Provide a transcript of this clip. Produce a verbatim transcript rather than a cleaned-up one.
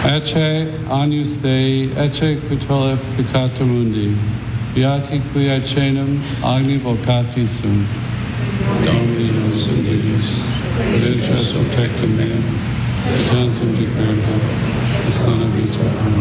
Ecce agnus Dei, ecce quitola peccata mundi, beati qui aecenum agni vocati sum. Domini nos invidius, redemption protectum meum, et tantum de the Son of Vita.